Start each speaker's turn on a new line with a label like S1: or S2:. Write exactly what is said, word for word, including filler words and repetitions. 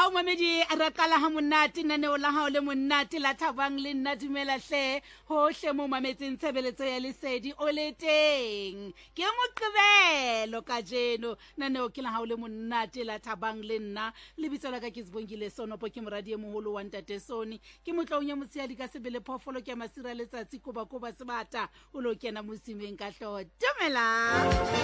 S1: Hao mamedi re qala ha monate naneo la hao le monate la thabang le nna dumela hle hohle mo mametseng tshebeletso ya lesedi o le teng ke moqebelo ka jeno naneo ke la hao le monate la thabang le nna le bitso la ka ke Sibongile Sonopo ke moradi e moholo wa Ntate Soni ke motlaonya motshehadi ka sebele phofolo ke masira letsatsi koba koba sebata o lo kena mosimeng ka hlo dumela